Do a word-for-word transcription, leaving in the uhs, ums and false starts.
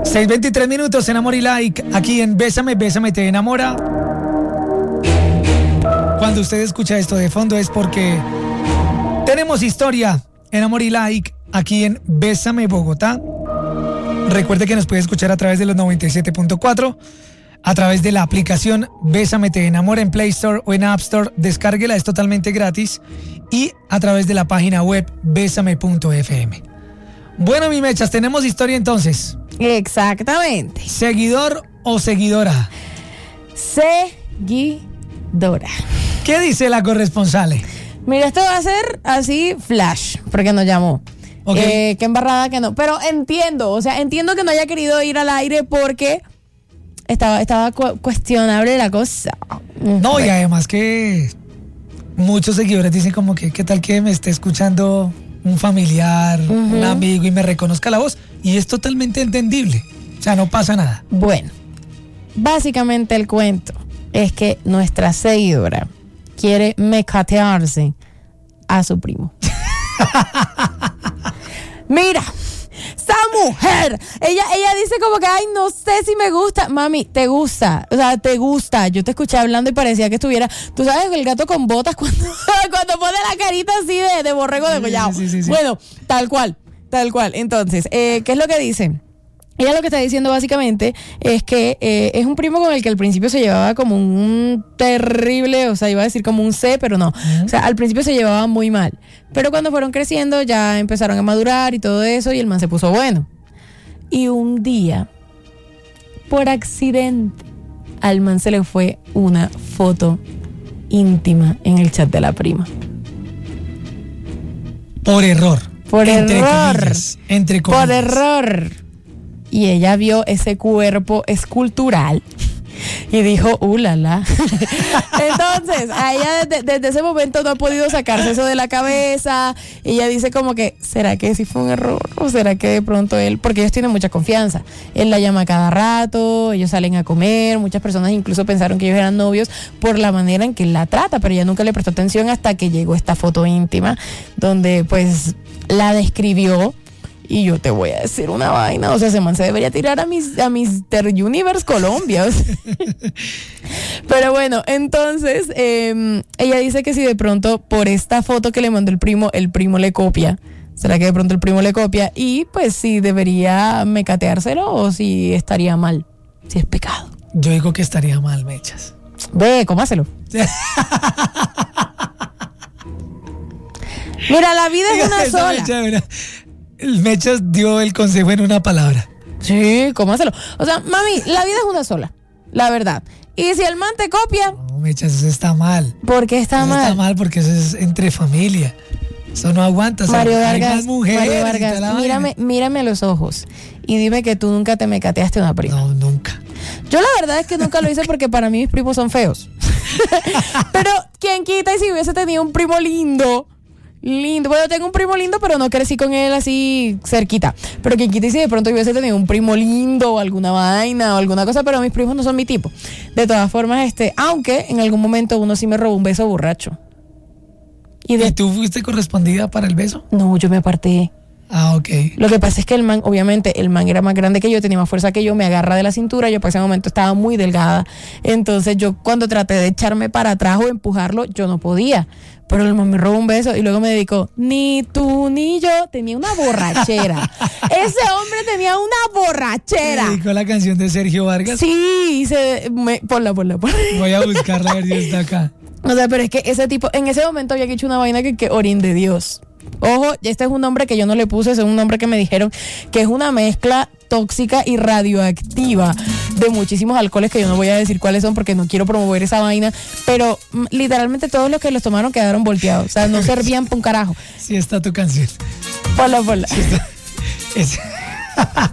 seis veintitrés minutos en Amor y Like, aquí en Bésame, Bésame Te Enamora. Cuando usted escucha esto de fondo es porque tenemos historia en Amor y Like, aquí en Bésame Bogotá. Recuerde que nos puede escuchar a través de los noventa y siete punto cuatro, a través de la aplicación Bésame Te Enamora en Play Store o en App Store. Descárguela, es totalmente gratis. Y a través de la página web bésame punto efe eme. Bueno, mi mechas, tenemos historia entonces. Exactamente. ¿Seguidor o seguidora? Seguidora. ¿Qué dice la corresponsal? Mira, esto va a ser así flash, porque nos llamó. Okay. Eh, qué embarrada que no. Pero entiendo, o sea, entiendo que no haya querido ir al aire porque estaba, estaba cu- cuestionable la cosa. No, y además que muchos seguidores dicen como que qué tal que me esté escuchando un familiar, uh-huh. un amigo y me reconozca la voz. Y es totalmente entendible. O sea, no pasa nada. Bueno, básicamente el cuento es que nuestra seguidora quiere mecatearse a su primo. Mira, esa mujer, ella, ella dice como que, ay, no sé si me gusta. Mami, te gusta, o sea, te gusta. Yo te escuché hablando y parecía que estuviera, tú sabes, el gato con botas cuando, cuando pone la carita así de, de borrego degollado. Sí, sí, sí, sí. Bueno, tal cual, tal cual. Entonces, eh, ¿qué es lo que dice? Ella lo que está diciendo básicamente es que eh, es un primo con el que al principio se llevaba como un terrible, o sea, iba a decir como un C, pero no. Uh-huh. O sea, al principio se llevaba muy mal. Pero cuando fueron creciendo ya empezaron a madurar y todo eso y el man se puso bueno. Y un día, por accidente, al man se le fue una foto íntima en el chat de la prima. Por error. Por entre error. Comillas, entre comillas. Por error. Y ella vio ese cuerpo escultural y dijo, ¡uh, la, la! Entonces, a ella desde, desde ese momento no ha podido sacarse eso de la cabeza. Ella dice como que, ¿será que sí fue un error? ¿O será que de pronto él? Porque ellos tienen mucha confianza. Él la llama cada rato, ellos salen a comer. Muchas personas incluso pensaron que ellos eran novios por la manera en que él la trata, pero ella nunca le prestó atención hasta que llegó esta foto íntima donde pues la describió. Y yo te voy a decir una vaina, o sea, ese man se debería tirar a mis a Mister Universe Colombia. O sea. Pero bueno, entonces eh, ella dice que si de pronto por esta foto que le mandó el primo, el primo le copia. ¿Será que de pronto el primo le copia? Y pues si debería mecateárselo o si estaría mal, si es pecado. Yo digo que estaría mal, mechas. Ve, cómaselo. Mira, la vida es una Esa sola. mecha, mira. El Mechas dio el consejo en una palabra. Sí, cómaselo. O sea, mami, la vida es una sola, la verdad. Y si el man te copia... No, Mechas, eso está mal. ¿Por qué está eso mal? Está mal porque eso es entre familia. Eso no aguanta. O sea, Mario hay Vargas, más mujeres Mario y Vargas, toda la mírame, vaina. mírame a los ojos y dime que tú nunca te mecateaste a una prima. No, nunca. Yo la verdad es que nunca lo hice porque para mí mis primos son feos. Pero quién quita y si hubiese tenido un primo lindo... Lindo, bueno, tengo un primo lindo, pero no crecí con él así cerquita. Pero quien quita y si de pronto hubiese tenido un primo lindo o alguna vaina o alguna cosa, pero mis primos no son mi tipo. De todas formas, este, aunque en algún momento uno sí me robó un beso borracho. ¿Y, de... ¿Y tú fuiste correspondida para el beso? No, yo me aparté. Ah, ok. Lo que pasa es que el man, obviamente, el man era más grande que yo, tenía más fuerza que yo, me agarra de la cintura, yo para ese momento estaba muy delgada. Entonces yo cuando traté de echarme para atrás o empujarlo, yo no podía. Pero el man me robó un beso y luego me dedicó, ni tú ni yo, tenía una borrachera. Ese hombre tenía una borrachera. ¿Me dedicó la canción de Sergio Vargas? Sí, se, me, ponla, ponla, ponla. Voy a buscarla a ver si está acá. O sea, pero es que ese tipo, en ese momento había hecho una vaina que, que orín de Dios. Ojo, este es un nombre que yo no le puse, es un nombre que me dijeron que es una mezcla tóxica y radioactiva de muchísimos alcoholes que yo no voy a decir cuáles son porque no quiero promover esa vaina, pero m- literalmente todos los que los tomaron quedaron volteados, o sea, no servían para un carajo. Sí está tu canción. Ponla, ponla. Sí está. Es...